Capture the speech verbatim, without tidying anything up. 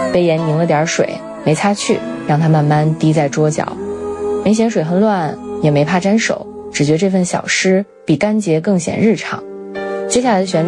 杯沿凝了点水，没擦去，让它慢慢滴在桌角，没嫌水很乱，也没怕沾手，只觉这份小诗比干节更显日常。接下来的旋律